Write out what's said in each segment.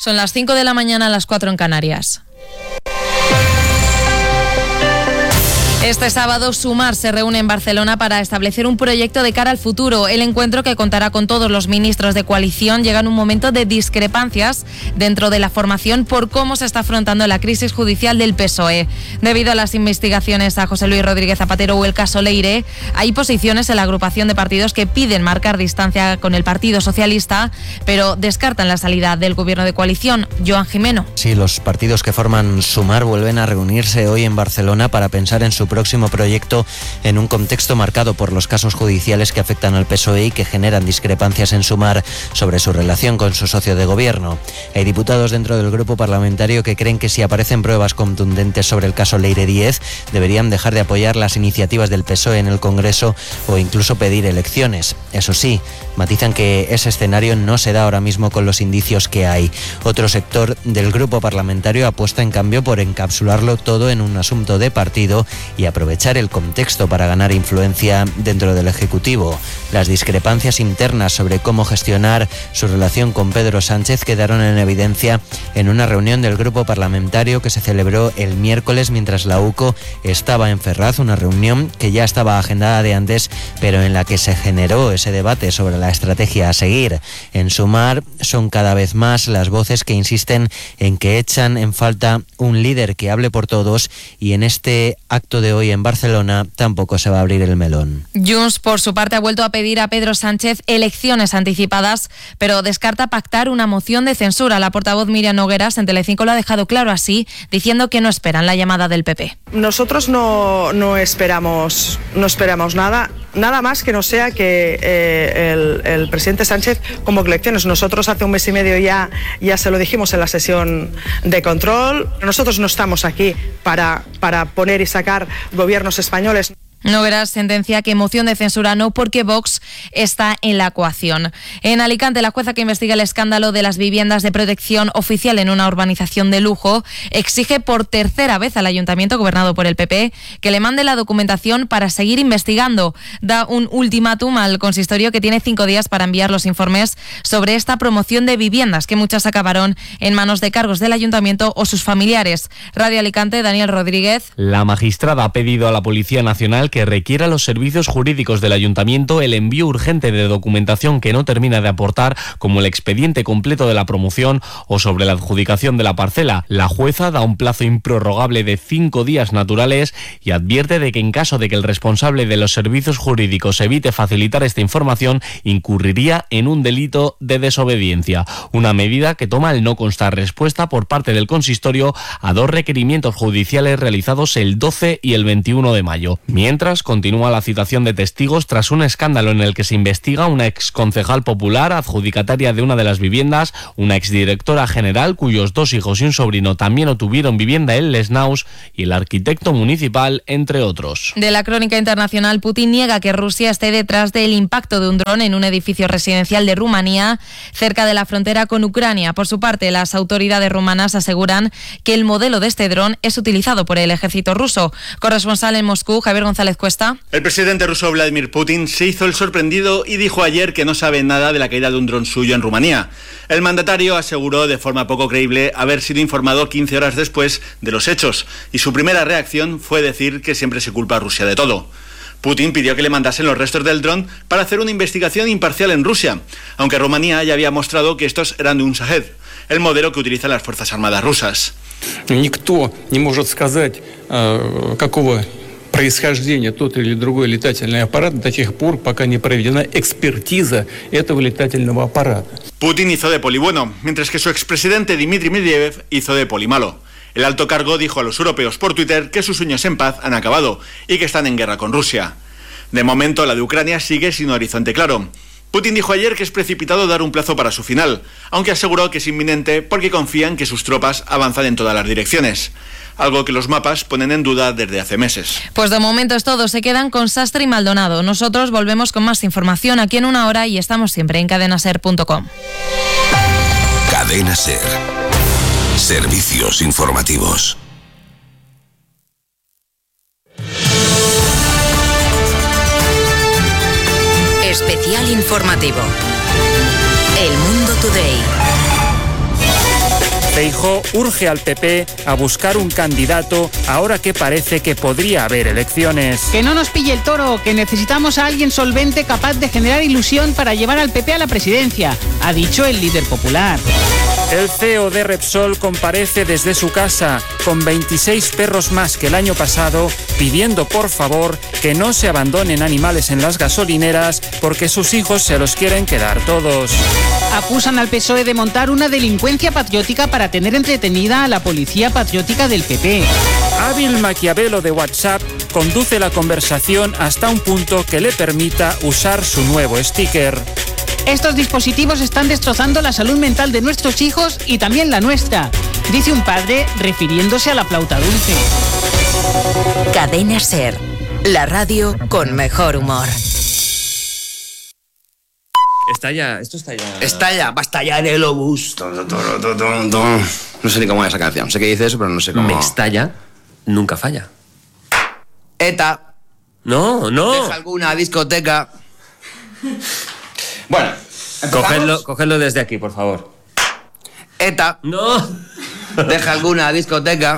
Son las 5 de la mañana, las 4 en Canarias. Este sábado Sumar se reúne en Barcelona para establecer un proyecto de cara al futuro. El encuentro, que contará con todos los ministros de coalición, llega en un momento de discrepancias dentro de la formación por cómo se está afrontando la crisis judicial del PSOE. Debido a las investigaciones a José Luis Rodríguez Zapatero o el caso Leire, hay posiciones en la agrupación de partidos que piden marcar distancia con el Partido Socialista, pero descartan la salida del gobierno de coalición. Joan Jimeno. Sí, los partidos que forman Sumar vuelven a reunirse hoy en Barcelona para pensar en su próximo proyecto en un contexto marcado por los casos judiciales que afectan al PSOE y que generan discrepancias en Sumar sobre su relación con su socio de gobierno. Hay diputados dentro del grupo parlamentario que creen que si aparecen pruebas contundentes sobre el caso Leire 10, deberían dejar de apoyar las iniciativas del PSOE en el Congreso o incluso pedir elecciones. Eso sí, matizan que ese escenario no se da ahora mismo con los indicios que hay. Otro sector del grupo parlamentario apuesta en cambio por encapsularlo todo en un asunto de partido y aprovechar el contexto para ganar influencia dentro del Ejecutivo. Las discrepancias internas sobre cómo gestionar su relación con Pedro Sánchez quedaron en evidencia en una reunión del grupo parlamentario que se celebró el miércoles mientras la UCO estaba en Ferraz, una reunión que ya estaba agendada de antes, pero en la que se generó ese debate sobre la estrategia a seguir. En Sumar son cada vez más las voces que insisten en que echan en falta un líder que hable por todos, y en este acto de hoy en Barcelona tampoco se va a abrir el melón. Junts, por su parte, ha vuelto a pedir a Pedro Sánchez elecciones anticipadas, pero descarta pactar una moción de censura. La portavoz Míriam Nogueras en Telecinco lo ha dejado claro así, diciendo que no esperan la llamada del PP. Nosotros no esperamos nada más que no sea que el presidente Sánchez convoque elecciones. Nosotros hace un mes y medio ya se lo dijimos en la sesión de control. Nosotros no estamos aquí para poner y sacar gobiernos españoles. Nogueras sentencia que moción de censura no, porque Vox está en la coacción. En Alicante, la jueza que investiga el escándalo de las viviendas de protección oficial en una urbanización de lujo exige por tercera vez al ayuntamiento, gobernado por el PP, que le mande la documentación para seguir investigando. Da un ultimátum al consistorio, que tiene 5 días para enviar los informes sobre esta promoción de viviendas, que muchas acabaron en manos de cargos del ayuntamiento o sus familiares. Radio Alicante, Daniel Rodríguez. La magistrada ha pedido a la Policía Nacional que requiera a los servicios jurídicos del ayuntamiento el envío urgente de documentación que no termina de aportar, como el expediente completo de la promoción o sobre la adjudicación de la parcela. La jueza da un plazo improrrogable de 5 días naturales y advierte de que en caso de que el responsable de los servicios jurídicos evite facilitar esta información, incurriría en un delito de desobediencia. Una medida que toma al no constar respuesta por parte del consistorio a 2 requerimientos judiciales realizados el 12 y el 21 de mayo. Mientras, continúa la citación de testigos tras un escándalo en el que se investiga una exconcejal popular, adjudicataria de una de las viviendas, una exdirectora general cuyos 2 hijos y un sobrino también obtuvieron vivienda en Les Naus, y el arquitecto municipal, entre otros. De la crónica internacional, Putin niega que Rusia esté detrás del impacto de un dron en un edificio residencial de Rumanía, cerca de la frontera con Ucrania. Por su parte, las autoridades rumanas aseguran que el modelo de este dron es utilizado por el ejército ruso. Corresponsal en Moscú, Javier González Cuesta. El presidente ruso Vladimir Putin se hizo el sorprendido y dijo ayer que no sabe nada de la caída de un dron suyo en Rumanía. El mandatario aseguró de forma poco creíble haber sido informado 15 horas después de los hechos, y su primera reacción fue decir que siempre se culpa a Rusia de todo. Putin pidió que le mandasen los restos del dron para hacer una investigación imparcial en Rusia, aunque Rumanía ya había mostrado que estos eran de un Shahed, el modelo que utilizan las Fuerzas Armadas rusas. Никто не может сказать, какого происхождения тот или другой летательный аппарат до тех пор, пока не проведена экспертиза этого летательного аппарата. Putin hizo de poli bueno, mientras que su expresidente Dmitry Medvedev hizo de poli malo. El alto cargo dijo a los europeos por Twitter que sus sueños en paz han acabado y que están en guerra con Rusia. De momento, la de Ucrania sigue sin horizonte claro. Putin dijo ayer que es precipitado dar un plazo para su final, aunque aseguró que es inminente porque confía en que sus tropas avanzan en todas las direcciones, algo que los mapas ponen en duda desde hace meses. Pues de momento es todo, se quedan con Sastre y Maldonado. Nosotros volvemos con más información aquí en 1 hora y estamos siempre en cadenaser.com. Cadena Ser. Servicios informativos. Especial informativo. El Mundo Today. Feijóo urge al PP a buscar un candidato ahora que parece que podría haber elecciones. Que no nos pille el toro, que necesitamos a alguien solvente capaz de generar ilusión para llevar al PP a la presidencia, ha dicho el líder popular. El CEO de Repsol comparece desde su casa con 26 perros más que el año pasado, pidiendo por favor que no se abandonen animales en las gasolineras porque sus hijos se los quieren quedar todos. Acusan al PSOE de montar una delincuencia patriótica para tener entretenida a la policía patriótica del PP. Hábil Maquiavelo de WhatsApp conduce la conversación hasta un punto que le permita usar su nuevo sticker. Estos dispositivos están destrozando la salud mental de nuestros hijos y también la nuestra, dice un padre refiriéndose a la flauta dulce. Cadena SER, la radio con mejor humor. Esto está ya. Va a estallar el obús. No sé ni cómo es esa canción. Sé que dice eso, pero no sé cómo. Me estalla, nunca falla. ETA. No. Deja alguna discoteca. Bueno, cogedlo desde aquí, por favor. ETA. No. Deja alguna discoteca.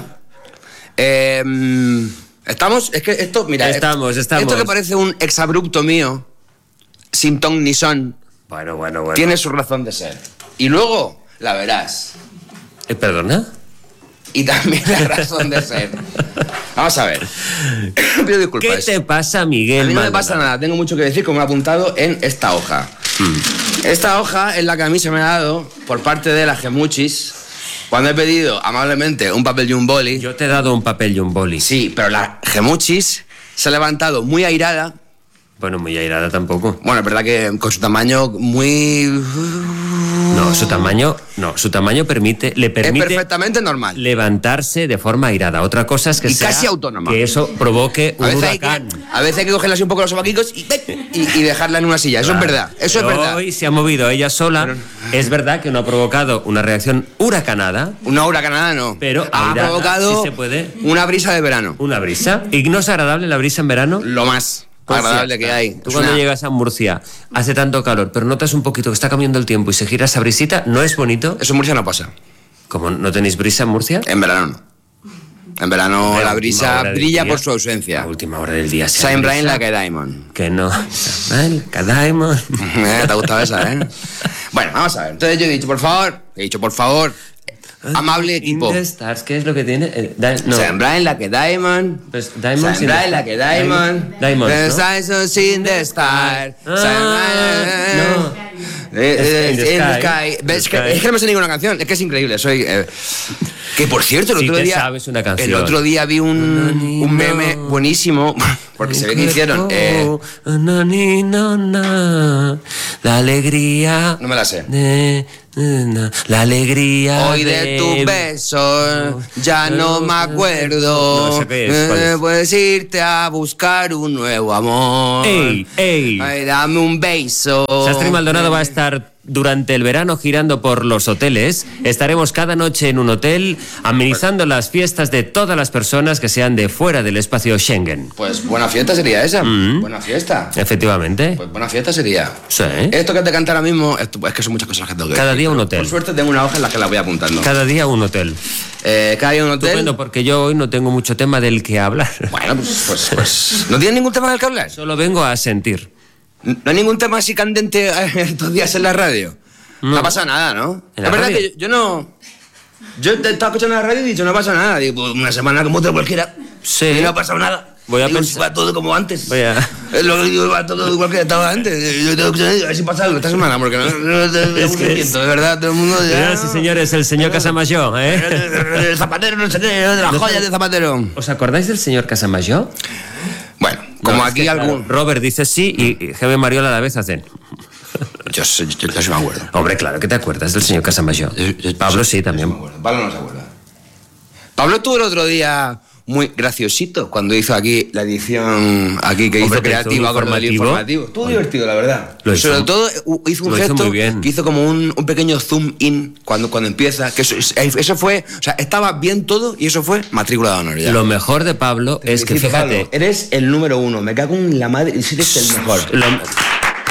¿Estamos? Es que esto, mira. Estamos. Esto que parece un exabrupto mío, sin ton ni son. Bueno. Tiene su razón de ser. Y luego la verás. ¿Perdona? Y también la razón de ser. Vamos a ver. Pido disculpas. ¿Qué te pasa, Miguel? A mí no me Maldonado? pasa nada. Tengo mucho que decir, como he apuntado en esta hoja. Esta hoja es la que a mí se me ha dado por parte de la Gemuchis cuando he pedido amablemente un papel y un boli. Yo te he dado un papel y un boli. Sí, pero la Gemuchis se ha levantado muy airada. Bueno, muy airada tampoco. Bueno, es verdad que con su tamaño muy... No, su tamaño le permite Es perfectamente normal. levantarse de forma airada. Otra cosa es que Y sea casi autónoma. que eso provoque un huracán. A veces hay que cogerle así un poco los sobaquicos y dejarla en una silla. Eso es verdad. Eso es verdad. Hoy se ha movido ella sola. Es verdad que no ha provocado una reacción huracanada. Una huracanada no. Pero ha airada, provocado sí se puede. una brisa de verano. Una brisa. ¿Y no es agradable la brisa en verano? Lo más agradable que hay. Tú cuando llegas a Murcia hace tanto calor, pero notas un poquito que está cambiando el tiempo y se gira esa brisita, ¿no es bonito? Eso en Murcia no pasa. ¿Cómo no tenéis brisa en Murcia? En verano no. En verano la brisa brilla por su ausencia. A última hora del día. Shine bright like a diamond. Que no. Shine like a diamond. ¿Te ha gustado esa, eh? Bueno, vamos a ver. Entonces yo he dicho, por favor, amable equipo. In the stars, ¿qué es lo que tiene? No. Shine bright like a diamond. Pues Diamond. Shine bright like a diamond. Diamond, The ¿no? stars in the star. No. In the sky. Es que no me sé ninguna canción. Es que es increíble. Que por cierto, el otro día vi un meme buenísimo. Porque se ve que hicieron. La alegría. No me la sé. La alegría. Hoy de tu beso ya no me acuerdo. No sé qué es, ¿cuál es? Puedes irte a buscar un nuevo amor. ¡Ey! Ay, dame un beso. Sastri Maldonado va a estar durante el verano girando por los hoteles. Estaremos cada noche en un hotel amenizando las fiestas de todas las personas que sean de fuera del espacio Schengen. Pues buena fiesta sería esa. Buena fiesta. Efectivamente. Pues buena fiesta sería. Sí. Esto que te canta ahora mismo, es que son muchas cosas que tengo que Cada decir. día un hotel. Por suerte tengo una hoja en la que la voy apuntando. Cada día un hotel. Cada día un hotel. Estupendo, porque yo hoy no tengo mucho tema del que hablar. Bueno, pues ¿no tienes ningún tema del que hablar? Solo vengo a sentir. ¿No hay ningún tema así candente estos días en la radio? No pasa nada, ¿no? ¿En La la verdad radio? que yo no... Yo te estaba escuchando la radio y he dicho, no pasa nada. Digo, pues una semana como otra cualquiera. Sí. Y no ha pasado nada. Voy a Digo, pensar- si va todo como antes. Voy a- Es lo que digo, va todo igual que estaba antes. Yo tengo que a ver si pasa algo esta semana, porque Es que es- de verdad, todo el mundo ya... Señoras y señores, el señor Casamayor, ¿eh? El zapatero, no sé qué, de las joyas de zapatero. ¿Os acordáis del señor Casamayor? Bueno, como No, es aquí que, algún... claro, Robert dice sí y Jaime Mariola a la vez hacen. Yo sí me acuerdo. Hombre, claro que te acuerdas del señor Casamayor. Pablo sí también. Pablo no se acuerda. Pablo estuvo el otro día muy graciosito cuando hizo aquí la edición aquí que Hombre, hizo que hizo creativa un con el informativo. Estuvo divertido, la verdad. Lo hizo- Sobre todo hizo un lo hizo gesto muy bien. que hizo como un pequeño zoom in cuando empieza. Que eso fue, o sea, estaba bien todo y eso fue matrícula de honor. Ya. Lo mejor de Pablo es que, Felicito, fíjate, Pablo, eres el número uno. Me cago en la madre. Eres el mejor.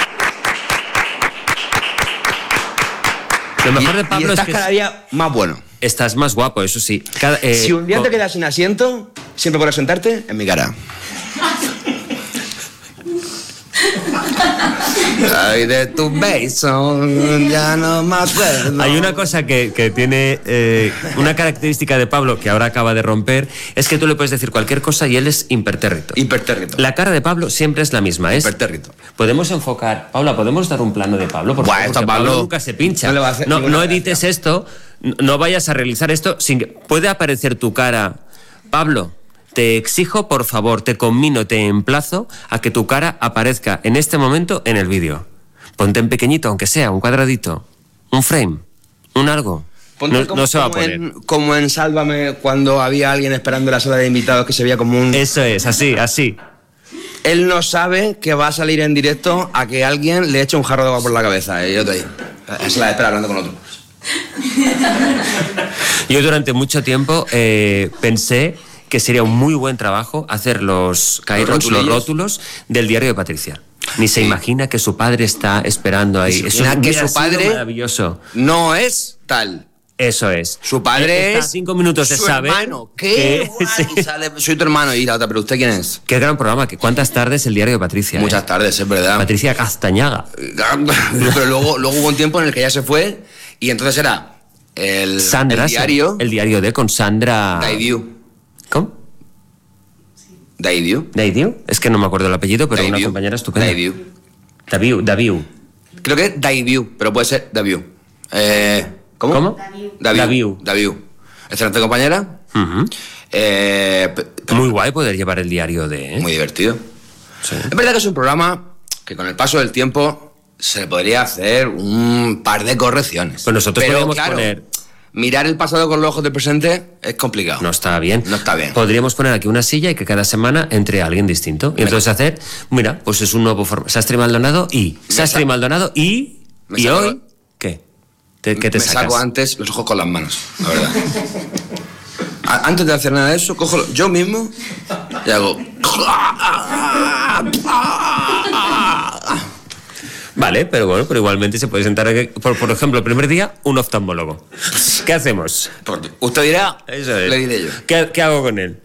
lo mejor de Y Pablo es estás que cada día más bueno. estás más guapo, eso sí. Si un día te quedas sin asiento, siempre podrás sentarte en mi cara. Ay, de tu beso, ya no más puedo. Hay una cosa que tiene una característica de Pablo que ahora acaba de romper, es que tú le puedes decir cualquier cosa y él es impertérrito. Impertérrito. La cara de Pablo siempre es la misma, es impertérrito. Podemos enfocar, Paula, podemos dar un plano de Pablo, porque Pablo nunca se pincha. No edites esto, no vayas a realizar esto sin que puede aparecer tu cara. Pablo, te exijo, por favor, te conmino, te emplazo a que tu cara aparezca en este momento en el vídeo. Ponte en pequeñito, aunque sea, un cuadradito, un frame, un algo. No se va a poner. Como en Sálvame, cuando había alguien esperando en la sala de invitados que se veía como un... Eso es, así. Él no sabe que va a salir en directo a que alguien le eche un jarro de agua por la cabeza. Y yo estoy ahí. Es la espera hablando con otro. Yo durante mucho tiempo pensé que sería un muy buen trabajo hacer los rótulos del diario de Patricia. Ni se imagina que su padre está esperando ahí. Que su padre maravilloso. No es tal. Eso es. Su padre está a 5 minutos de saber. Hermano. ¿Qué? Sí. Sale, soy tu hermano. Y la otra, ¿pero usted quién es? Qué gran programa. ¿Cuántas tardes el diario de Patricia? Muchas tardes, es verdad. Patricia Castañaga. Pero luego hubo un tiempo en el que ya se fue y entonces era el diario. El diario de con Sandra. Daidiu. ¿Cómo? Daidiu. ¿Daidiu? Es que no me acuerdo el apellido, pero Daidiu. Una compañera estupenda. Daidiu. Creo que es Daidiu, pero puede ser Daidiu. ¿Cómo? Daidiu. Excelente compañera. Muy guay poder llevar el diario de... Muy divertido. Sí. Es verdad que es un programa que con el paso del tiempo se le podría hacer un par de correcciones. Pues nosotros podríamos poner... Mirar el pasado con los ojos del presente es complicado. No está bien. No está bien. Podríamos poner aquí una silla y que cada semana entre alguien distinto. Y entonces hacer, mira, pues es un nuevo formato. Sastre Maldonado y... Sastre Maldonado y... ¿Y hoy? ¿Qué? ¿Qué te sacas? Me saco antes los ojos con las manos, la verdad. Antes de hacer nada de eso, cojo yo mismo y hago... Vale, pero bueno, pero igualmente se puede sentar aquí, por ejemplo, el primer día, un oftalmólogo. ¿Qué hacemos? Usted dirá, eso es. Le diré yo. ¿Qué hago con él?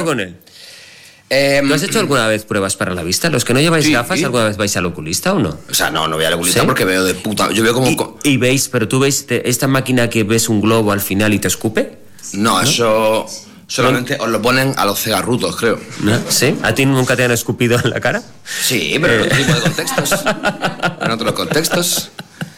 ¿Tú has hecho alguna vez pruebas para la vista? ¿Los que no lleváis gafas, alguna vez vais al oculista o no? O sea, no voy al oculista porque veo de puta... Yo veo como... ¿Y veis, pero tú veis esta máquina que ves un globo al final y te escupe? No, eso... Solamente os lo ponen a los cegarrutos, creo. ¿Sí? ¿A ti nunca te han escupido en la cara? Sí, pero en otro tipo de contextos. En otros contextos.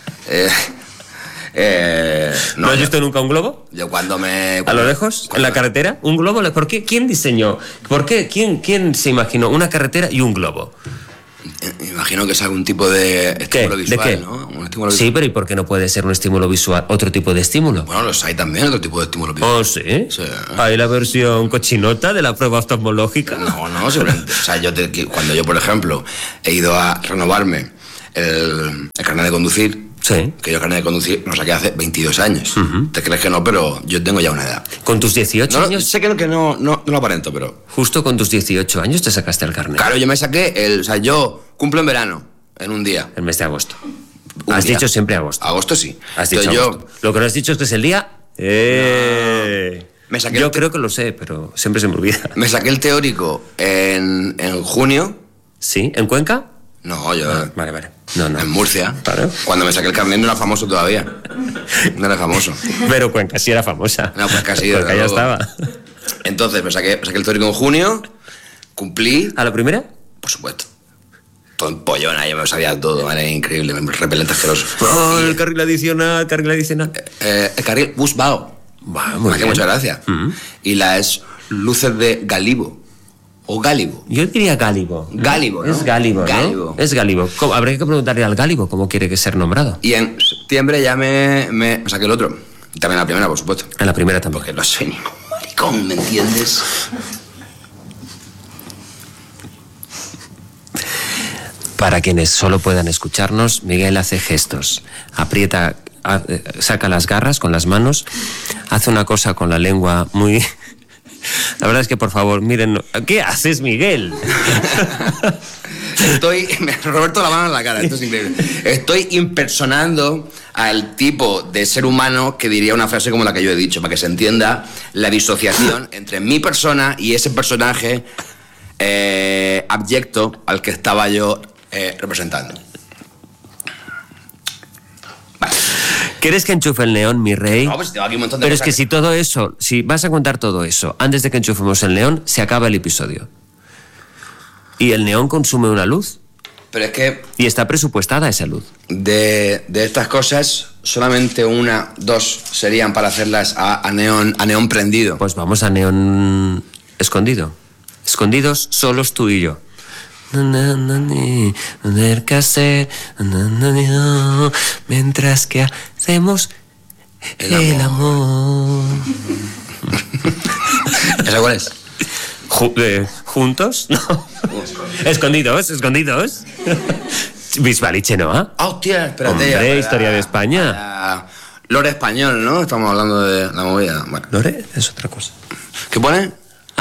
¿No has visto nunca un globo? Yo cuando me... ¿A lo lejos? ¿En la carretera? ¿Un globo? ¿Por qué? ¿Quién diseñó? ¿Por qué? ¿Quién se imaginó una carretera y un globo? Imagino que es algún tipo de estímulo visual, ¿De qué? ¿no? Un estímulo sí, pero ¿y por qué no puede ser un estímulo visual otro tipo de estímulo? Bueno, los hay también, otro tipo de estímulo visual. ¿Oh, sí? Sí. ¿Hay la versión cochinota de la prueba oftalmológica? No, simplemente. O sea, cuando yo, por ejemplo, he ido a renovarme el carnet de conducir, sí, que yo el carnet de conducir lo saqué hace 22 años. Te crees que no, pero yo tengo ya una edad. ¿Con tus 18 años? Sé que no lo aparento, pero... Justo con tus 18 años te sacaste el carnet. Claro, yo me saqué o sea, yo cumplo en verano, en un día. El mes de agosto. Has dicho siempre agosto. Agosto sí. Has dicho agosto. Lo que no has dicho es que es el día... Yo creo que lo sé, pero siempre se me olvida. Me saqué el teórico en junio. ¿Sí? ¿En Cuenca? No, yo... Vale. No. En Murcia. Claro. Cuando me saqué el carnet no era famoso todavía. No era famoso. Pero Cuenca sí era famosa. No, pues casi. Cuenca ya estaba. Entonces me saqué el teórico en junio, cumplí... ¿A la primera? Por supuesto. Todo en pollona, yo me lo sabía todo, era increíble, repelente asqueroso. Oh, el carril adicional. El carril Busbao. Muy bien. Muchas gracias. Y las luces de Galibo. ¿O Gálibo? Yo diría Gálibo. Gálibo, ¿no? Es Gálibo, ¿no? Gálibo. Es Gálibo. Habría que preguntarle al Gálibo cómo quiere que ser nombrado. Y en septiembre ya me saqué el otro. Y también la primera, por supuesto. En la primera también. Porque no soy ningún maricón, ¿me entiendes? Para quienes solo puedan escucharnos, Miguel hace gestos. Aprieta, saca las garras con las manos, hace una cosa con la lengua muy... La verdad es que, por favor, miren... ¿Qué haces, Miguel? Roberto la mano en la cara, esto es increíble. Estoy impersonando al tipo de ser humano que diría una frase como la que yo he dicho, para que se entienda la disociación entre mi persona y ese personaje abyecto al que estaba yo representando. Vale. ¿Quieres que enchufe el neón, mi rey? No, pues tengo aquí un montón de Pero cosas. es que si todo eso, si vas a contar todo eso antes de que enchufemos el neón, se acaba el episodio. Y el neón consume una luz. Pero es que... Y está presupuestada esa luz. De estas cosas, solamente 1, 2 serían para hacerlas a neón prendido. Pues vamos a neón escondido. Escondidos, solos tú y yo. Tener que hacer mientras que hacemos el amor. ¿Esa cuál es? ¿Juntos? No. Escondidos. Bisbal Chenoa. Hostia, espérate. Hombre, historia de España. Lore español, ¿no? Estamos hablando de la movida. Bueno. Lore es otra cosa. ¿Qué pone?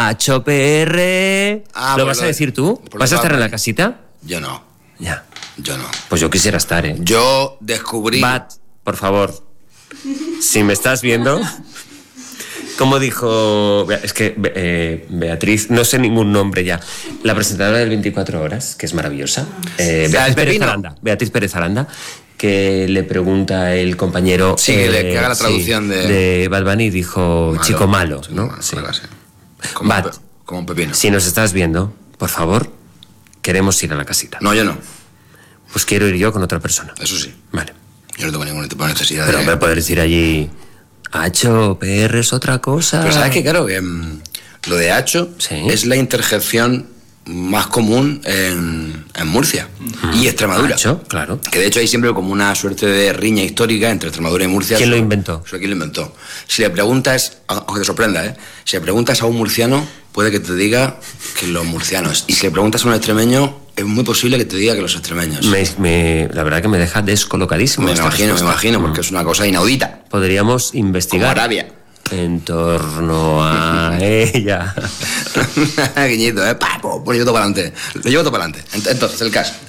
HPR. ¿Lo vas a decir tú? ¿Vas a estar en la casita? Yo no. Ya. Yo no. Pues yo quisiera estar, ¿eh? Yo descubrí... Bat, por favor. Si me estás viendo... Como dijo, es que Beatriz, no sé ningún nombre ya, la presentadora del 24 Horas, que es maravillosa, Beatriz Pérez Aranda, que le pregunta el compañero... Sí, que haga la traducción de Bad Bunny, dijo malo, chico malo, ¿no? Malo, sí. Bat, como un pepino. Si nos estás viendo, por favor, queremos ir a la casita. No, yo no. Pues quiero ir yo con otra persona. Eso sí. Vale. Yo no tengo ningún tipo de necesidad Pero hombre, poder decir allí... Hacho, PR es otra cosa. Pero sabes que, claro, lo de Hacho es la interjección más común en Murcia y Extremadura. Hacho, claro. Que de hecho hay siempre como una suerte de riña histórica entre Extremadura y Murcia. ¿Quién lo inventó? ¿Quién lo inventó? Si le preguntas, aunque te sorprenda, si le preguntas a un murciano, puede que te diga que los murcianos. Y si le preguntas a un extremeño, es muy posible que te diga que los extremeños. La verdad que me deja descolocadísimo. Me imagino, porque es una cosa inaudita. Podríamos investigar. Como Arabia. En torno a ella. Guiñito, pues yo todo para adelante. Lo llevo todo para adelante. Entonces, el caso.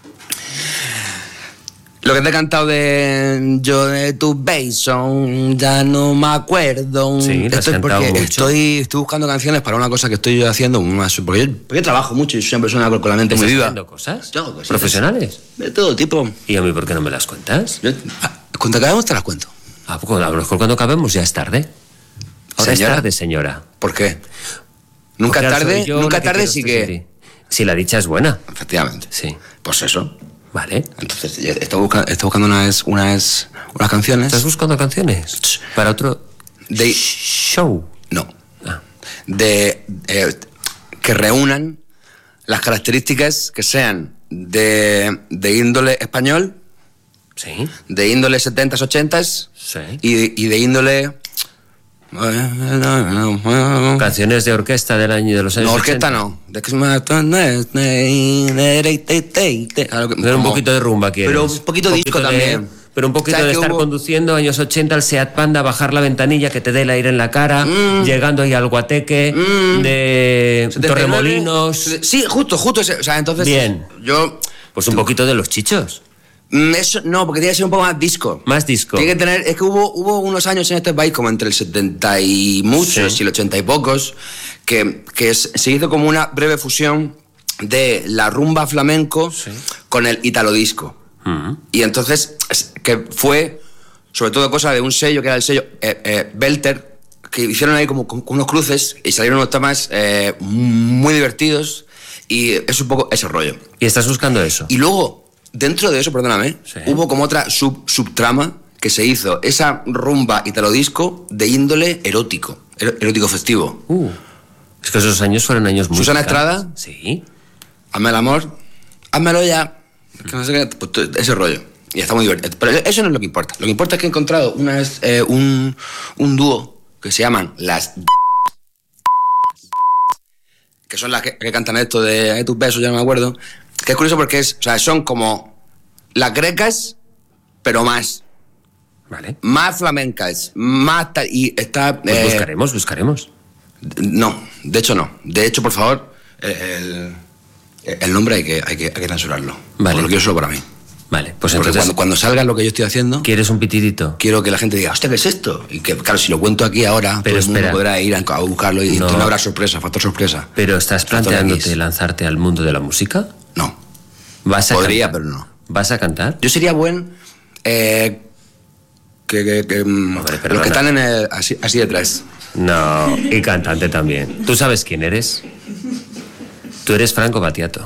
Lo que te he cantado yo de tu beso, ya no me acuerdo. Sí, lo has cantado porque mucho. Estoy buscando canciones para una cosa que estoy yo haciendo. Porque yo trabajo mucho y soy una persona con la mente muy viva. ¿Estás haciendo cosas? Yo hago cositas. ¿Profesionales? De todo tipo. ¿Y a mí por qué no me las cuentas? Cuando acabemos te las cuento. A lo mejor cuando acabemos ya es tarde. Ahora ¿Señora? es tarde, señora. ¿Por qué? Nunca es tarde, nunca es tarde, sí que... Si la dicha es buena. Efectivamente. Sí. Pues eso. Vale. Entonces, estoy buscando unas canciones. ¿Estás buscando canciones? Para otro show. No. Que reúnan las características que sean de índole español, sí, de índole 70s, 80s, sí, y de índole... Canciones de orquesta del año de los años 80. No, orquesta no. Pero un poquito de rumba quieres. Pero un poquito de disco también. Pero un poquito de estar conduciendo años 80 al Seat Panda, bajar la ventanilla, que te dé el aire en la cara, llegando ahí al Guateque, de Torremolinos. Sí, justo ese. O sea, entonces... Bien. Pues un poquito de Los Chichos. Eso no, porque tiene que ser un poco más disco. Más disco. Tiene que tener... Es que hubo unos años en este país, como entre el 70 y muchos y el 80 y pocos, que se hizo como una breve fusión de la rumba flamenco con el italo disco. Y entonces, que fue sobre todo cosa de un sello, que era el sello Belter, que hicieron ahí como unos cruces y salieron unos temas muy divertidos, y es un poco ese rollo. ¿Y estás buscando eso? Y luego... Dentro de eso, perdóname, hubo como otra subtrama que se hizo, esa rumba itarodisco de índole erótico festivo. Es que esos años fueron años muy... Susana Estrada. Sí. Hazme el amor, házmelo ya. Que no sé qué, pues, ese rollo. Y está muy divertido. Pero eso no es lo que importa. Lo que importa es que he encontrado un dúo que se llaman las... que son las que cantan esto de tus besos, ya no me acuerdo. Que es curioso porque son como las grecas, pero más. Vale. Más flamencas, más... Y está... Pues buscaremos. No, de hecho no. De hecho, por favor, el nombre hay que censurarlo. Vale. Lo quiero solo para mí. Vale, pues porque entonces... cuando salga lo que yo estoy haciendo... ¿Quieres un pitidito? Quiero que la gente diga, hostia, ¿qué es esto? Y que, claro, si lo cuento aquí ahora, pero todo el mundo podrá ir a buscarlo y no habrá sorpresa, factor sorpresa. ¿Pero estás planteándote lanzarte al mundo de la música? No. Podría, pero no. ¿Vas a cantar? Yo sería buen... Hombre, los que están así detrás. No, y cantante también. ¿Tú sabes quién eres? Tú eres Franco Battiato.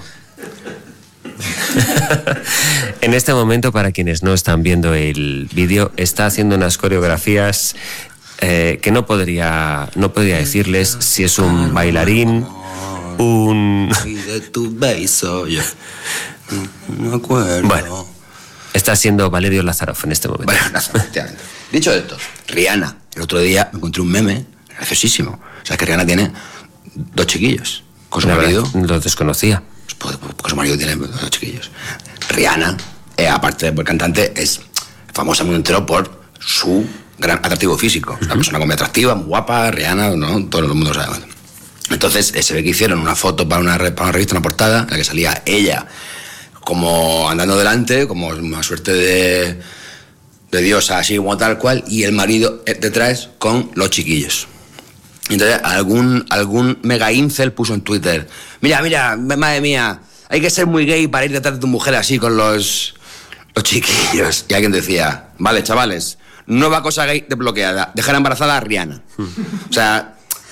En este momento, para quienes no están viendo el vídeo, está haciendo unas coreografías que no podría decirles si es un bailarín, un... de tu beso, yo no me acuerdo. Bueno, está siendo Valerio Lázarov en este momento. Bueno, dicho esto, Rihanna, el otro día me encontré un meme graciosísimo. O sea, que Rihanna tiene 2 chiquillos. Con su marido. Lo desconocía. Pues su marido tiene 2 chiquillos. Rihanna, aparte de cantante, es famosa muy entero por su gran atractivo físico. Es una persona muy atractiva, muy guapa, Rihanna, ¿no? Todo el mundo sabe. Entonces se ve que hicieron una foto para una revista, una portada, en la que salía ella como andando delante, como una suerte de diosa, así como tal cual, y el marido detrás con los chiquillos. Entonces algún mega incel puso en Twitter, mira, madre mía, hay que ser muy gay para ir detrás de tu mujer así con los chiquillos. Y alguien decía, vale, chavales, nueva cosa gay desbloqueada, dejar embarazada a Rihanna. O sea,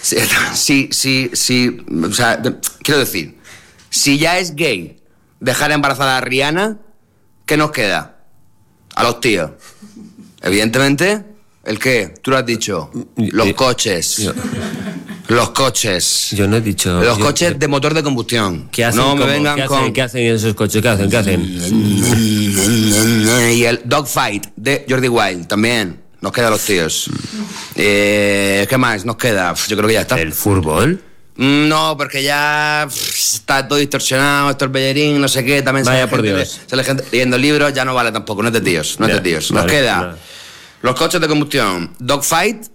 o sea, quiero decir, si ya es gay dejar embarazada a Rihanna, ¿qué nos queda? A los tíos. Evidentemente, ¿el qué? Tú lo has dicho. Los coches. Los coches. Yo no he dicho... Los coches de motor de combustión. ¿Qué hacen? No me vengan con... ¿Qué hacen esos coches? ¿Qué hacen? Y el Dogfight de Jordi Wild también. Nos queda a los tíos. ¿Qué más nos queda? Yo creo que ya está. ¿El fútbol? No, porque ya está todo distorsionado, esto el bellerín, no sé qué, también vaya por Dios. Sale gente leyendo libros, ya no vale tampoco, no es de tíos, no es de tíos. Nos queda los coches de combustión, Dogfight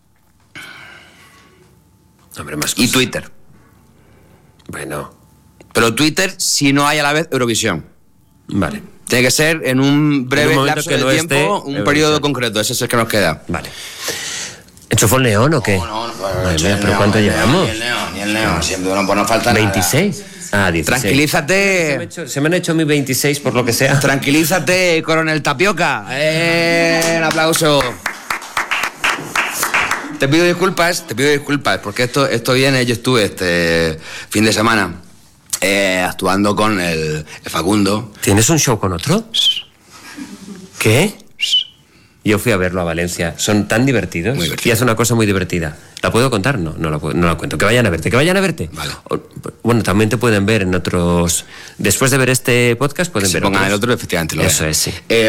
y Twitter. Bueno. Pero Twitter si no hay a la vez Eurovisión. Vale. Tiene que ser en un breve lapso de tiempo, un periodo concreto, ese es el que nos queda. Vale. ¿Enchufó el neón o qué? No, ¿pero cuánto llevamos? Ni el neón, siempre no falta nada. 26. Ah, 16. Tranquilízate. Se me han hecho mis 26 por lo que sea. Tranquilízate, coronel Tapioca. Un aplauso. Te pido disculpas, porque esto viene, yo estuve este fin de semana actuando con el Facundo. ¿Tienes un show con otro? ¿Qué? Yo fui a verlo a Valencia. Son tan divertidos. Muy divertido. Y hace una cosa muy divertida. ¿La puedo contar? No la cuento. Que vayan a verte. Vale. Bueno, también te pueden ver en otros... Después de ver este podcast pueden ver pongan el otro, efectivamente. Eso es, sí. Ya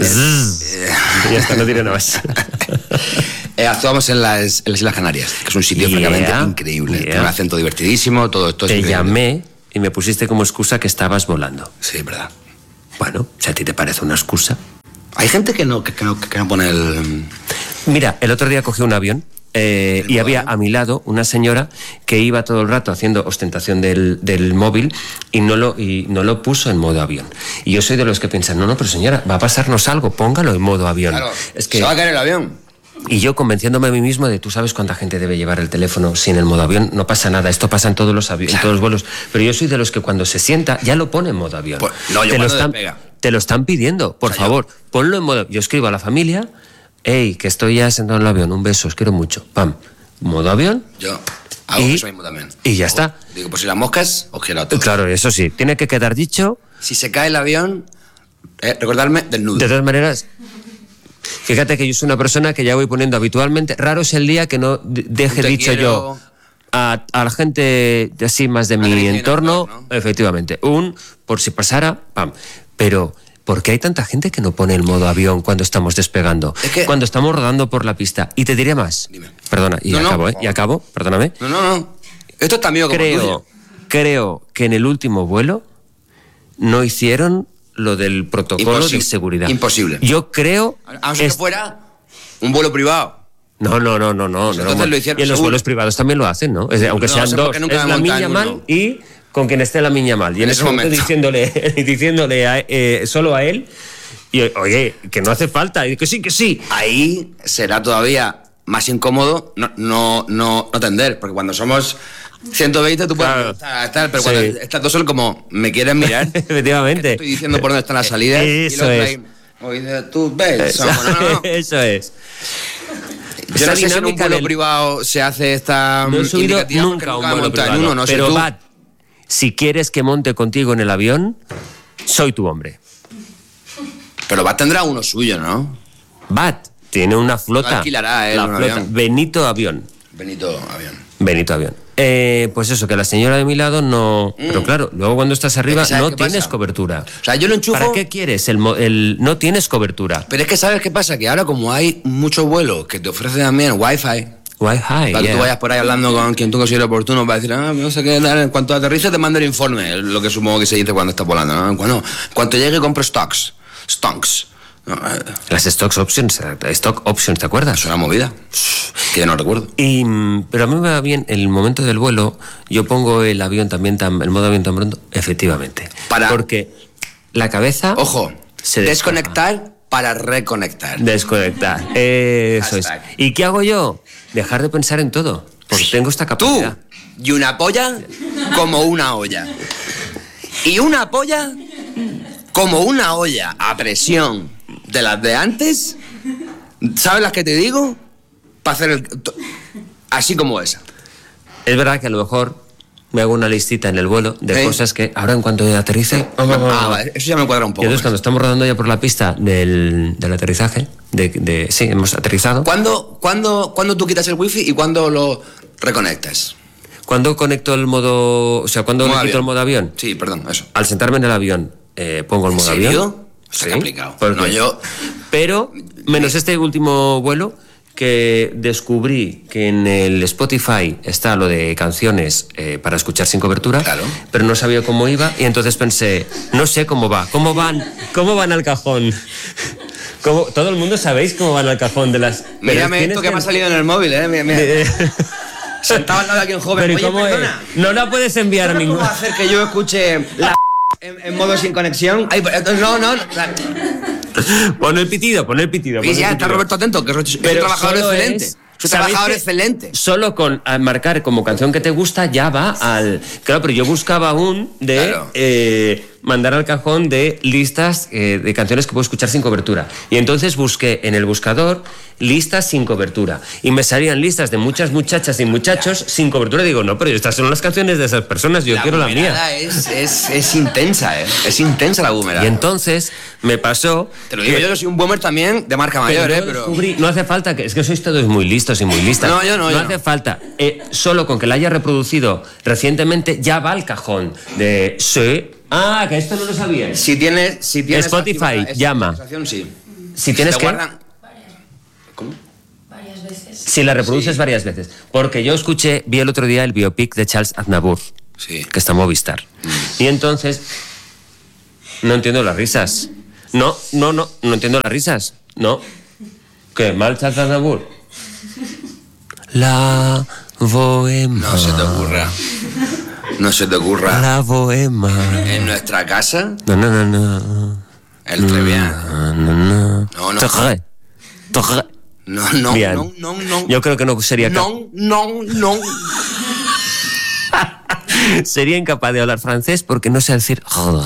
está, no diré nada más. Actuamos en las Islas Canarias, que es un sitio francamente increíble. Tiene un acento divertidísimo, todo esto es increíble. Te llamé y me pusiste como excusa que estabas volando. Sí, es verdad. Bueno, si a ti te parece una excusa... Hay gente que no pone el... Mira, el otro día cogí un avión y había a mi lado una señora que iba todo el rato haciendo ostentación del móvil y no lo puso en modo avión. Y yo soy de los que piensan, no, pero señora, va a pasarnos algo, póngalo en modo avión. Claro, es que... se va a caer el avión. Y yo convenciéndome a mí mismo de, tú sabes cuánta gente debe llevar el teléfono sin el modo avión, no pasa nada, esto pasa en todos los aviones, en todos los vuelos, pero yo soy de los que cuando se sienta ya lo pone en modo avión. Pues, no, yo te lo están pidiendo, por favor, ponlo en modo... Yo escribo a la familia, hey, que estoy ya sentado en el avión, un beso, os quiero mucho, pam, modo avión. Yo hago eso mismo también. Y ya está. Digo, pues si las moscas, os quiero a todos. Claro, eso sí, tiene que quedar dicho. Si se cae el avión, recordarme del nudo. De todas maneras... Fíjate que yo soy una persona que ya voy poniendo habitualmente. Raro es el día que no deje dicho yo a la gente así más de mi entorno, ¿no? Efectivamente, por si pasara, pam. Pero, ¿por qué hay tanta gente que no pone el modo avión cuando estamos despegando? Es que... Cuando estamos rodando por la pista. Y te diré más. Dime. Perdona, y acabo, perdóname. No. Esto es también como tuyo. Creo que en el último vuelo no hicieron lo del protocolo de seguridad. Imposible. Yo creo... Aunque fuera un vuelo privado. No. Entonces lo hicieron. Y en los vuelos privados también lo hacen, ¿no? Aunque sean dos. Es la niña mal y con quien esté la niña mal. Y en ese momento diciéndole solo a él, y oye, que no hace falta, y que sí. Ahí será todavía más incómodo no atender, porque cuando somos 120 tú puedes estar, pero cuando estás tú solo como, ¿me quieres mirar? Efectivamente. Te estoy diciendo por dónde están las salidas. Eso es. Oye, tú ves. No. Eso es. Yo no sé si en un vuelo privado se hace esta... No he subido nunca a un vuelo privado, pero Bat, si quieres que monte contigo en el avión, soy tu hombre. Pero Bat tendrá uno suyo, ¿no? Bat tiene una flota. No alquilará la flota. Avión. Benito Avión. Pues eso, que la señora de mi lado no... Pero claro, luego cuando estás arriba no tienes cobertura. O sea, yo lo enchufo... ¿Para qué quieres? No tienes cobertura. Pero es que ¿sabes qué pasa? Que ahora como hay muchos vuelos que te ofrecen también Wi-Fi, para que tú vayas por ahí hablando con quien tú consideres oportuno para decir, no sé qué, en cuanto aterrice te mando el informe, lo que supongo que se dice cuando estás volando, ¿no? Cuando llegue compro stonks. Las stock options, ¿te acuerdas? Es una movida que ya no recuerdo. Pero a mí me va bien el momento del vuelo. Yo pongo el avión también, el modo avión tan pronto, efectivamente. Porque la cabeza. Ojo, desconectar para reconectar. Desconectar. Eso es. ¿Y qué hago yo? Dejar de pensar en todo. Porque tengo esta capacidad. Tú y una polla como una olla. Y una polla como una olla a presión de las de antes, ¿sabes las que te digo? Para hacer así como esa. Es verdad que a lo mejor me hago una listita en el vuelo de cosas que ahora en cuanto aterrice... Vale, eso ya me cuadra un poco. Y entonces cuando estamos rodando ya por la pista del aterrizaje, sí, hemos aterrizado... ¿Cuándo tú quitas el wifi y cuándo lo reconectas? ¿Cuándo conecto el modo... O sea, ¿cuándo le quito el modo avión? Sí, perdón, eso. Al sentarme en el avión, pongo el modo avión. Está complicado. No, pero, menos este último vuelo, que descubrí que en el Spotify está lo de canciones para escuchar sin cobertura, pero no sabía cómo iba, y entonces pensé, no sé cómo va. ¿Cómo van al cajón? Todo el mundo sabéis cómo van al cajón de las... Mírame esto que me ha salido en el móvil, mira. Sentado al lado de aquí un joven. Oye, perdona. No la puedes enviar a ningún... ¿Cómo hacer que yo escuche la en modo sin conexión? Ay, no. Pon el pitido. Y ya está Roberto atento, que es un trabajador excelente. Es un trabajador excelente. Solo con marcar como canción que te gusta ya va al... Claro, pero yo buscaba mandar al cajón de listas de canciones que puedo escuchar sin cobertura. Y entonces busqué en el buscador listas sin cobertura. Y me salían listas de muchas muchachas y muchachos sin cobertura. Digo, no, pero estas son las canciones de esas personas, yo quiero la mía. Es intensa, es intensa la boomerada. Y entonces me pasó... Te lo digo, yo soy un boomer también de marca mayor, pero... No hace falta, es que sois todos muy listos y muy listas. No, yo no. No hace falta. Solo con que la haya reproducido recientemente ya va al cajón de... Sí. Ah, que esto no lo sabía. Si tienes Spotify, llama. Sí. Si tienes que... ¿Cómo? Varias veces. Si la reproduces varias veces. Porque yo vi el otro día el biopic de Charles Aznavour, que está en Movistar. Y entonces... No entiendo las risas. No entiendo las risas. No. ¿Qué? ¿Mal Charles Aznavour? La bohema. No se te ocurra. La bohema. En nuestra casa. No. El Trevian. No. Bien. No. Yo creo que no sería No. Sería incapaz de hablar francés porque no sé decir.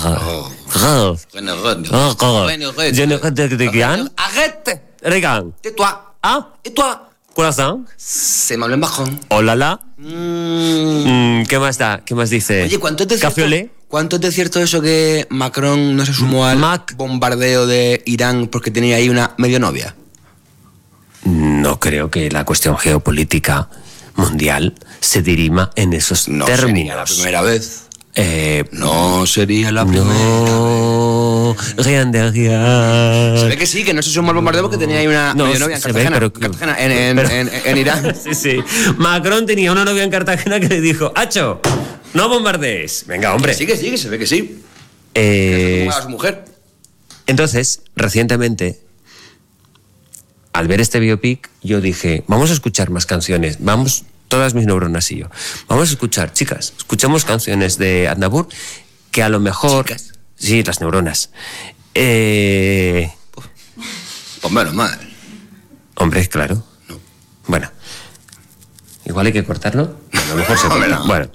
Arrête. Regarde. Tais-toi. Ah. Et toi. Corazón. C'est mal bajón. Hola. ¿Qué más da? ¿Qué más dice? Oye, ¿cuánto es de cierto? Cafiolé. ¿Cuánto es de cierto eso que Macron no se sumó al bombardeo de Irán porque tenía ahí una medio novia? No creo que la cuestión geopolítica mundial se dirima en esos términos. No sería la primera vez. No sería la primera vez. Rien de rien. Se ve que sí, que no se sumó al bombardeo porque tenía ahí una medio novia en Cartagena. En Irán. Sí. Macron tenía una novia en Cartagena que le dijo, Hacho, no bombardees. Venga, hombre. Sí, se ve que sí. Que a su mujer. Entonces, recientemente, al ver este biopic, yo dije, vamos a escuchar más canciones, vamos todas mis neuronas y yo. Vamos a escuchar, chicas, escuchemos canciones de Aznavour que a lo mejor... ¿Chicas? Sí, las neuronas. Pues menos mal. Hombre, claro. No. Bueno. Igual hay que cortarlo. A lo mejor se corta. No. Bueno.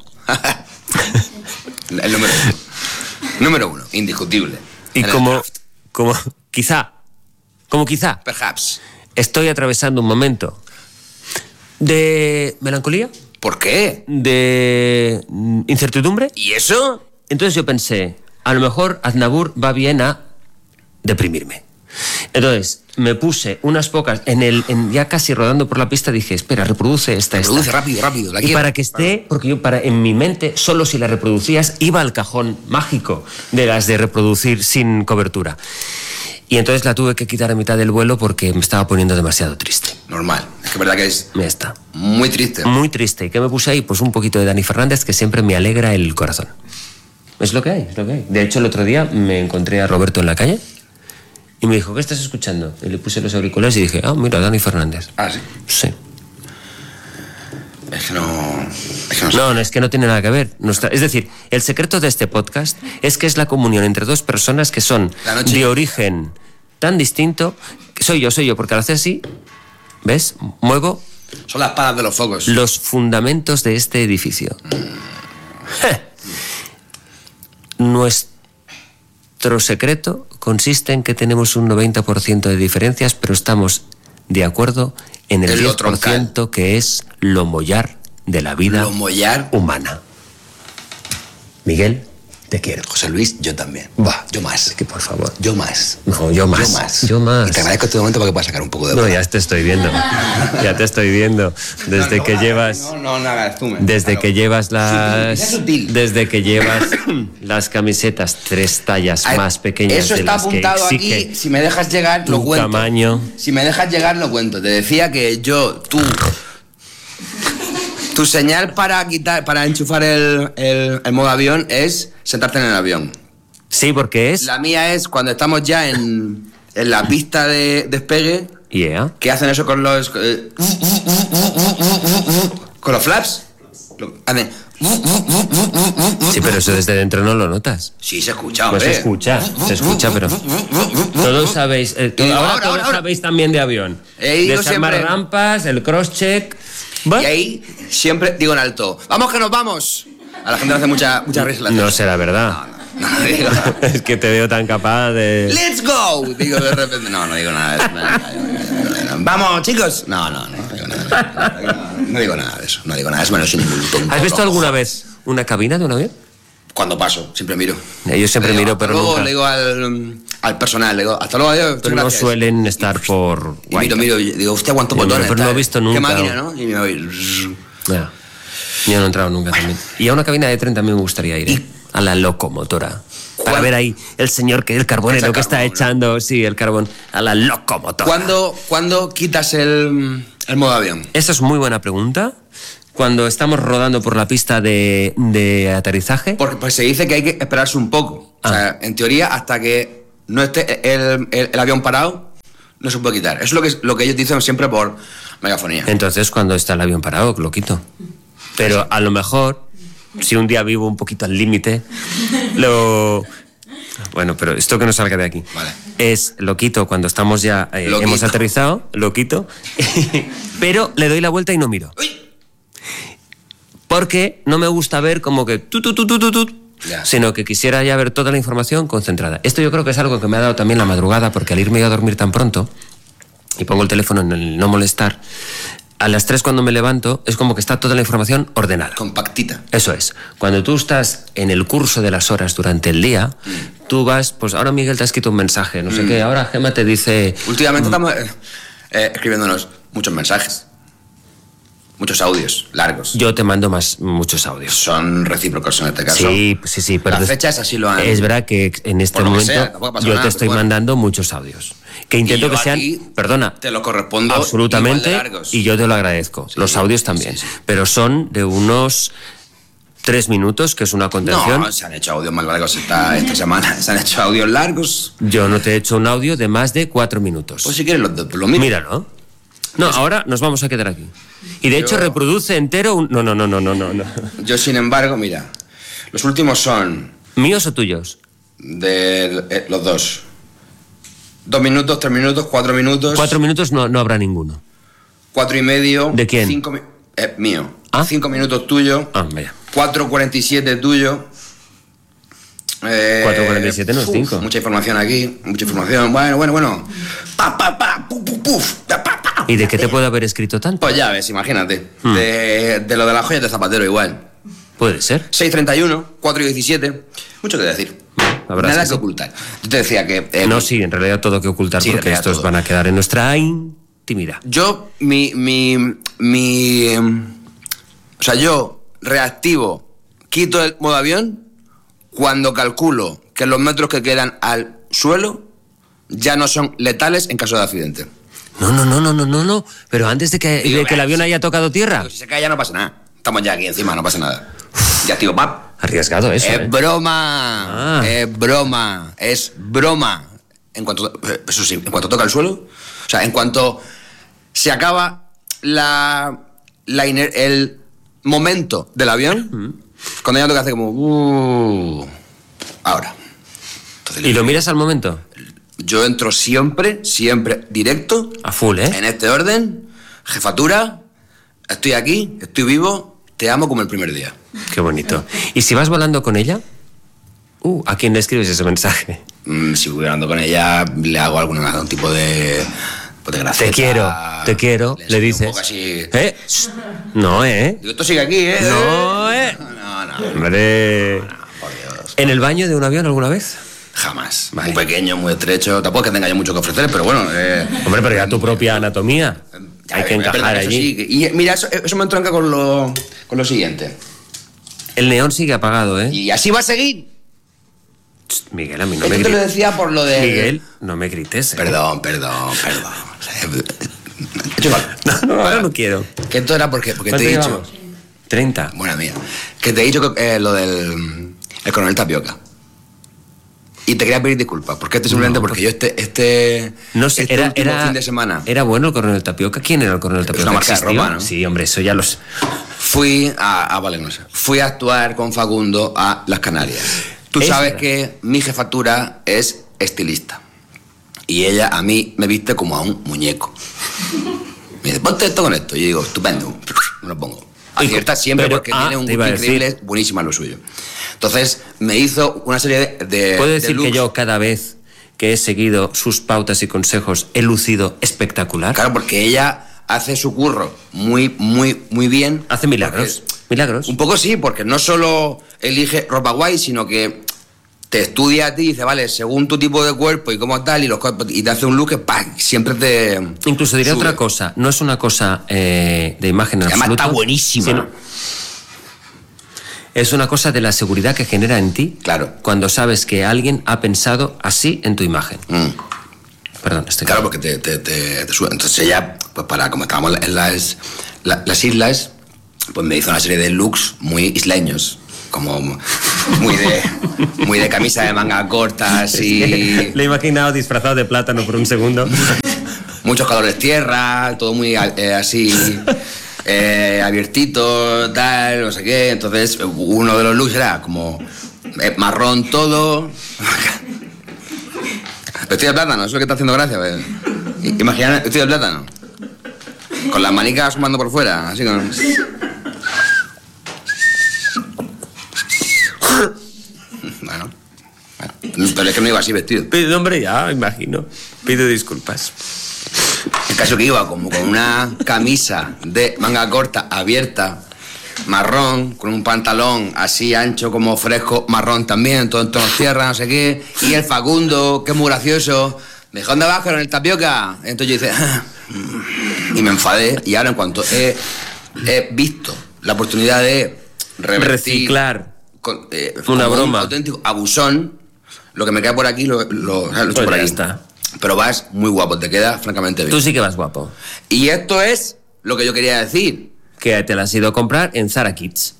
El número uno, indiscutible. Y como quizá, perhaps, estoy atravesando un momento de melancolía. ¿Por qué? De incertidumbre. ¿Y eso? Entonces yo pensé, a lo mejor Aznavour va bien a deprimirme. Entonces me puse unas pocas ya casi rodando por la pista, dije, espera, reproduce esta. Reproduce rápido. Y para que esté, porque yo en mi mente, solo si la reproducías, iba al cajón mágico de las de reproducir sin cobertura. Y entonces la tuve que quitar a mitad del vuelo porque me estaba poniendo demasiado triste. Normal, es que verdad que es está muy triste. Muy triste. ¿Y qué me puse ahí? Pues un poquito de Dani Fernández, que siempre me alegra el corazón. Es lo que hay. De hecho, el otro día me encontré a Roberto en la calle y me dijo, ¿qué estás escuchando? Y le puse los auriculares y dije, mira, Dani Fernández. ¿Ah, sí? Sí. Es que no es que no tiene nada que ver. Es decir, el secreto de este podcast es que es la comunión entre dos personas que son de origen tan distinto. Soy yo, porque al hacer así, ¿ves? Muevo... Son las palas de los focos. Los fundamentos de este edificio. Nuestro secreto consiste en que tenemos un 90% de diferencias, pero estamos de acuerdo en el 10% que es lo mollar de la vida humana. Miguel, te quiero. José Luis, yo también. Yo más. Es que por favor. Yo más. No, yo más. Y te agradezco este momento porque puedas sacar un poco de... No, ya te estoy viendo. Desde que llevas... No hagas tú. Desde que llevas Desde que llevas las camisetas 3 tallas más pequeñas eso de las que exige. Eso está apuntado aquí. Si me dejas llegar, lo cuento. Tamaño. Si me dejas llegar, lo cuento. Te decía que tu señal para enchufar el modo avión es sentarte en el avión. Sí, porque es... La mía es cuando estamos ya en la pista de despegue. Yeah. Que hacen eso con los... con los flaps. Hacen... Sí, pero eso desde dentro no lo notas. Sí, se escucha, pues se escucha, pero... Todos sabéis... ahora sabéis también de avión. Desarmar rampas, el cross-check... Y ahí siempre digo en alto, ¡vamos que nos vamos! A la gente le hace mucha risa. No será verdad. No digo. Es que te veo tan capaz de... ¡Let's go! Digo de repente. No digo nada de eso. ¡Vamos, chicos! No digo nada de eso. No digo nada de eso. Bueno, soy ningún tonto. ¿Has visto alguna vez una cabina de un avión? Cuando paso, siempre miro. Yo siempre miro, pero luego nunca. Le digo al personal, le digo, hasta luego, adiós. Pero no suelen estar por... Y miro, digo, hostia, ¿cuántos botones? Pero no lo he visto nunca. ¿Qué máquina, no? Y me voy... Yo no he entrado nunca también. Y a una cabina de tren también me gustaría ir, a la locomotora. Para ver ahí el carbonero que está echando, sí, el carbón, a la locomotora. ¿Cuándo quitas el modo avión? Esa es muy buena pregunta. Cuando estamos rodando por la pista de aterrizaje. Porque pues se dice que hay que esperarse un poco. O sea, en teoría, hasta que no esté el avión parado, no se puede quitar. Eso es lo que ellos dicen siempre por megafonía. Entonces, cuando está el avión parado, lo quito. Pero a lo mejor, si un día vivo un poquito al límite, Bueno, pero esto que no salga de aquí. Vale. Lo quito cuando estamos ya... hemos aterrizado, lo quito, pero le doy la vuelta y no miro. ¡Uy! Porque no me gusta ver como que sino que quisiera ya ver toda la información concentrada. Esto yo creo que es algo que me ha dado también la madrugada, porque al irme yo a dormir tan pronto y pongo el teléfono en el no molestar, a las 3 cuando me levanto es como que está toda la información ordenada. Compactita. Eso es. Cuando tú estás en el curso de las horas durante el día, tú vas, pues ahora Miguel te ha escrito un mensaje, no sé qué, ahora Gemma te dice... Últimamente estamos escribiéndonos muchos mensajes. Muchos audios largos. Yo te mando muchos audios. Son recíprocos en este caso. Sí, pero las fechas así lo han... Es verdad que en este momento yo te estoy mandando muchos audios. Que intento que sean... Perdona. Te lo correspondo absolutamente, igual de largos. Y yo te lo agradezco. Sí, los audios también. Sí. Pero son de unos 3 minutos, que es una contención. No, se han hecho audios más largos esta semana. Se han hecho audios largos. Yo no te he hecho un audio de más de 4 minutos. Pues si quieres lo miro. Míralo. No, ahora nos vamos a quedar aquí. Y de hecho reproduce entero No. Yo, sin embargo, mira, los últimos son... ¿Míos o tuyos? De los dos. 2 minutos, 3 minutos, 4 minutos. 4 minutos no habrá ninguno. 4 y medio. ¿De quién? 5 mío. 5 minutos tuyo. Vaya. 4:47 tuyo. 4:47 no es 5. Mucha información aquí, mucha información. Bueno. ¿Y de qué te puede haber escrito tanto? Pues ya ves, imagínate. De lo de las joyas de Zapatero igual. Puede ser. 6:31, 4:17. Mucho que decir. Nada que ocultar. Yo te decía que... no, sí, en realidad todo que ocultar, sí, porque estos van a quedar en nuestra intimidad. Yo, o sea, yo reactivo, quito el modo avión cuando calculo que los metros que quedan al suelo ya no son letales en caso de accidente. No. Pero antes de que el avión haya tocado tierra. Si se cae ya no pasa nada. Estamos ya aquí encima, no pasa nada. Ya, tío, arriesgado eso. Es broma. Es broma. Es broma. Eso sí, en cuanto toca el suelo, o sea, en cuanto se acaba el momento del avión, cuando ya toca hace como... ahora. Entonces, ¿Y lo miras al momento? Yo entro siempre directo. A full, ¿eh? En este orden. Jefatura, estoy aquí, estoy vivo, te amo como el primer día. Qué bonito. ¿Y si vas volando con ella? ¿A quién le escribes ese mensaje? Si voy volando con ella, le hago algún tipo de graceta. Te quiero, le dices. Un poco así. No, Digo, esto sigue aquí, No, No. Hombre. Por Dios. ¿En el baño de un avión alguna vez? Jamás. Vale. Muy pequeño, muy estrecho. Tampoco es que tenga yo mucho que ofrecer, pero bueno. Hombre, pero ya tu propia anatomía. Hay que encajar allí. Sí. Y mira, eso me entronca con lo siguiente. El neón sigue apagado, ¿eh? Y así va a seguir. Miguel, a mí no me grites. Esto te lo decía por lo de... Miguel, no me grites. Perdón. Ahora no quiero. Que esto era porque te he dicho... 30. Buena mía. Que te he dicho lo del el coronel Tapioca. Y te quería pedir disculpas, porque simplemente porque yo no sé, último fin de semana... ¿Era bueno el coronel Tapioca? ¿Quién era el coronel Tapioca? Es una marca de ropa, ¿no? Sí, hombre, eso ya los... Fui a actuar con Facundo a Las Canarias. Tú sabes que mi jefatura es estilista. Y ella a mí me viste como a un muñeco. Me dice, ponte esto con esto. Y yo digo, estupendo, me lo pongo. Acierta siempre porque tiene un gusto increíble, buenísima lo suyo. Entonces me hizo una serie de ¿Puedo decir looks. Que yo cada vez que he seguido sus pautas y consejos he lucido espectacular? Claro, porque ella hace su curro muy bien. Hace milagros. Milagros. Un poco sí, porque no solo elige ropa guay, sino que te estudia a ti y dice, vale, según tu tipo de cuerpo y cómo tal, y te hace un look que siempre te... Incluso diré otra cosa, no es una cosa de imagen en absoluto. Además está buenísima. Es una cosa de la seguridad que genera en ti. Claro. Cuando sabes que alguien ha pensado así en tu imagen. Perdón, claro, porque te sube. Entonces ella, pues como estábamos en las islas, pues me hizo una serie de looks muy isleños. Como muy de camisa de manga corta, así. Le he imaginado disfrazado de plátano por un segundo. Muchos colores tierra, todo muy así, abiertito, tal, no sé qué. Entonces, uno de los looks era como marrón todo. Vestido de plátano, eso es lo que está haciendo gracia. Imagina vestido de plátano. Con las manicas sumando por fuera, así con... Bueno, pero es que no iba así vestido. Pero hombre, ya, imagino. Pido disculpas. El caso que iba como con una camisa de manga corta, abierta, marrón, con un pantalón así ancho como fresco, marrón también, todo en tonos tierra, no sé qué. Y el Facundo, que es muy gracioso, me dijo, ¿dónde vas con el Tapioca? Entonces yo hice... y me enfadé. Y ahora en cuanto he visto la oportunidad de reciclar una broma, un auténtico abusón, lo que me queda por aquí lo echo por aquí. Está. Pero vas muy guapo, te queda francamente bien. Tú sí que vas guapo. Y esto es lo que yo quería decir. Que te la has ido a comprar en Zara Kids.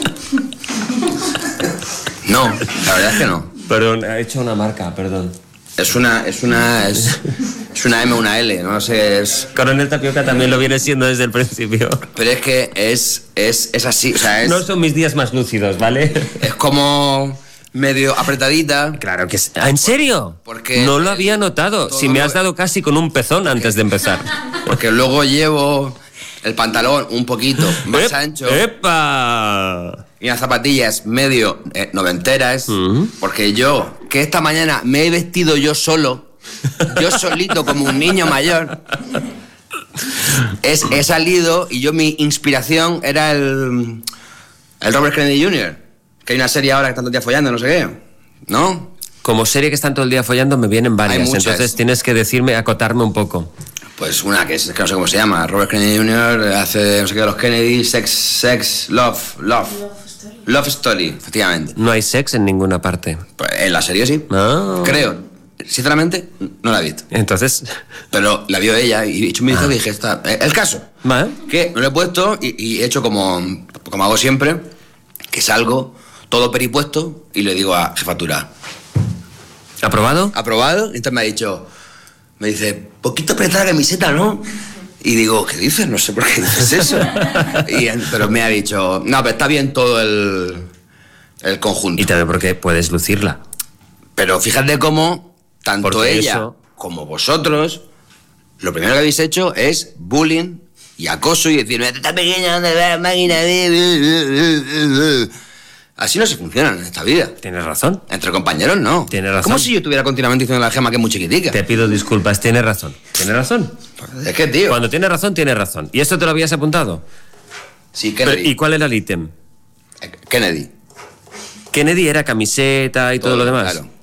No, la verdad es que no. Perdón, he hecho una marca, perdón. Es una M, una L, no sé, es... Coronel Tapioca también lo viene siendo desde el principio. Pero es que es así, o sea, No son mis días más lúcidos, ¿vale? Es como medio apretadita. Claro que sí. ¿En serio? Porque no lo había notado. Si me has dado casi con un pezón antes de empezar. Porque luego llevo el pantalón un poquito más ancho. ¡Epa! Y unas zapatillas medio noventeras. Porque yo, que esta mañana me he vestido yo solo, yo solito como un niño mayor, he salido y mi inspiración era el Robert Kennedy Jr., que hay una serie ahora que están todo el día follando, no sé qué, ¿no? Como serie que están todo el día follando me vienen varias, entonces tienes que decirme, acotarme un poco. Pues una que no sé cómo se llama, Robert Kennedy Jr. hace no sé qué de los Kennedy, Love Story, efectivamente. No hay sex en ninguna parte. Pues en la serie sí, creo. Sinceramente, no la he visto. Entonces... Pero la vio ella y he hecho un vistazo y dije, está... El caso, que me lo he puesto y he hecho como hago siempre, que salgo todo peripuesto y le digo a jefatura. ¿Aprobado? ¿Aprobado? Y entonces me dice, poquito apretada la camiseta, ¿no? Y digo, ¿qué dices? No sé por qué dices eso. Pero me ha dicho, no, pero está bien todo el conjunto. Y también porque puedes lucirla. Pero fíjate cómo... Tanto porque ella como vosotros, lo primero que habéis hecho es bullying y acoso y decir, esta pequeña máquina de... Así no se funciona en esta vida. Tienes razón. Entre compañeros no. Tienes razón. Como si yo estuviera continuamente diciendo a la Gema que es muy chiquitica. Te pido disculpas, tienes razón. Tienes razón. Es que, tío... Cuando tienes razón, tienes razón. ¿Y esto te lo habías apuntado? Sí, Kennedy. Pero, ¿y cuál era el ítem? Kennedy. Kennedy era camiseta y todo lo demás. Claro.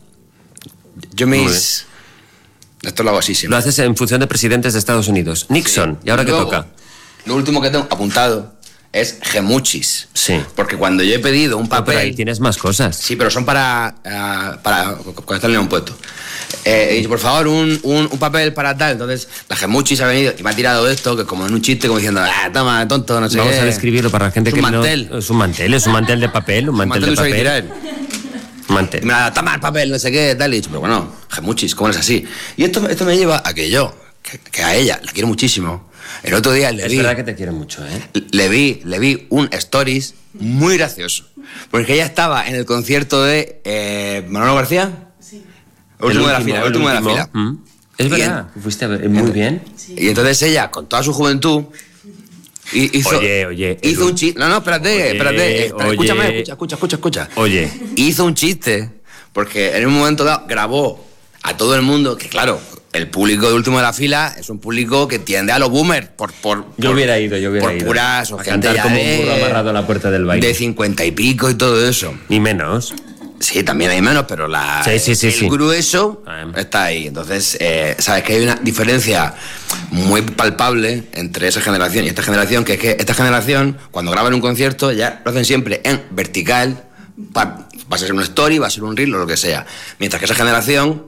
Esto lo hago así siempre. Lo haces en función de presidentes de Estados Unidos. Nixon, ¿y ahora qué toca? Lo último que tengo apuntado es gemuchis. Sí. Porque cuando yo he pedido un papel... Pero ahí tienes más cosas. Sí, pero son para conectarle a un puesto. He dicho, por favor, un papel para tal. Entonces, la gemuchis ha venido y me ha tirado esto, que como en un chiste, como diciendo, toma, tonto, no sé qué. Vamos a describirlo para la gente que no... Es un mantel de papel, un mantel de papel. Y me ha toma el papel, no sé qué, tal. Y he dicho, pero bueno, gemuchis, ¿cómo es así? Y esto me lleva a que yo, que a ella la quiero muchísimo. El otro día le vi... Es verdad que te quiero mucho, ¿eh? Le vi un stories muy gracioso. Porque ella estaba en el concierto de Manolo García. Sí. El último de la fila. Es verdad, fuiste a ver, muy bien. Sí. Y entonces ella, con toda su juventud... Hizo un chiste. No, espérate. Escúchame, escucha. Oye. Hizo un chiste, porque en un momento dado grabó a todo el mundo, que claro, el público de último de la fila es un público que tiende a los boomers. Yo hubiera ido. Por puras, o gente cantar como un burro amarrado a la puerta del baile. De 50 y pico y todo eso. Ni menos. Sí, también hay menos, pero el grueso está ahí. Entonces, sabes que hay una diferencia muy palpable entre esa generación y esta generación, que es que esta generación, cuando graban un concierto, ya lo hacen siempre en vertical, va a ser una story, va a ser un reel o lo que sea. Mientras que esa generación,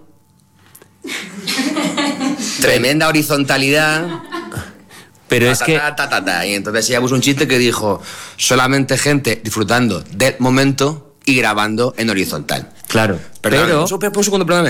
tremenda horizontalidad. Pero es que... Y entonces ella puso un chiste que dijo, solamente gente disfrutando del momento y grabando en horizontal. Claro, Perdón, un segundo, perdóname.